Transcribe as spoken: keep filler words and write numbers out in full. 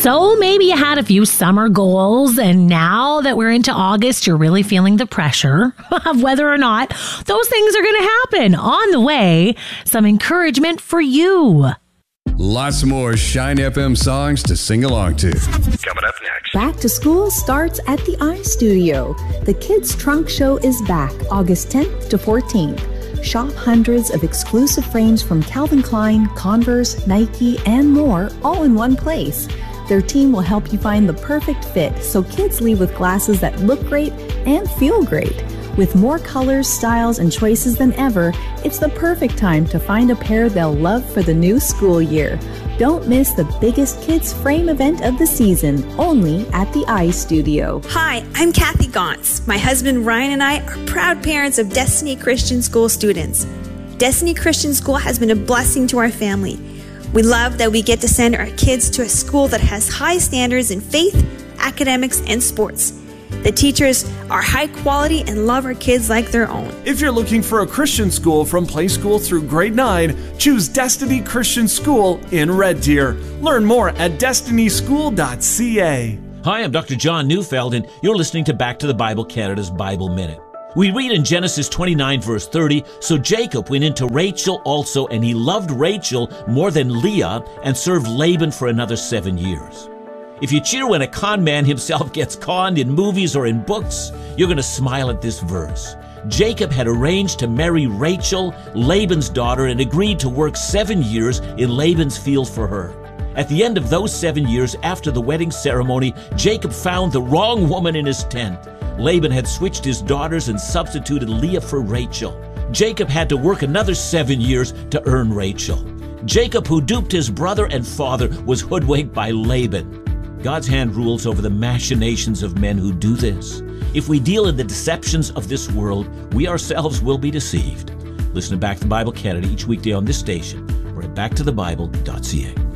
So maybe you had a few summer goals, and now that we're into August, you're really feeling the pressure of whether or not those things are going to happen. On the way, some encouragement for you. Lots more Shine F M songs to sing along to. Coming up next. Back to school starts at the iStudio. The Kids Trunk Show is back August tenth to fourteenth. Shop hundreds of exclusive frames from Calvin Klein, Converse, Nike, and more, all in one place. Their team will help you find the perfect fit so kids leave with glasses that look great and feel great. With more colors, styles, and choices than ever, it's the perfect time to find a pair they'll love for the new school year. Don't miss the biggest kids frame event of the season, only at the iStudio. Hi, I'm Kathy Gauntz. My husband Ryan and I are proud parents of Destiny Christian School students. Destiny Christian School has been a blessing to our family. We love that we get to send our kids to a school that has high standards in faith, academics, and sports. The teachers are high quality and love our kids like their own. If you're looking for a Christian school from play school through grade nine, choose Destiny Christian School in Red Deer. Learn more at destiny school dot c a. Hi, I'm Doctor John Neufeld, and you're listening to Back to the Bible Canada's Bible Minute. We read in Genesis twenty-nine, verse thirty, "So Jacob went into Rachel also, and he loved Rachel more than Leah, and served Laban for another seven years." If you cheer when a con man himself gets conned in movies or in books, you're going to smile at this verse. Jacob had arranged to marry Rachel, Laban's daughter, and agreed to work seven years in Laban's field for her. At the end of those seven years after the wedding ceremony, Jacob found the wrong woman in his tent. Laban had switched his daughters and substituted Leah for Rachel. Jacob had to work another seven years to earn Rachel. Jacob, who duped his brother and father, was hoodwinked by Laban. God's hand rules over the machinations of men who do this. If we deal in the deceptions of this world, we ourselves will be deceived. Listen to Back to the Bible Canada each weekday on this station or at back to the bible dot c a.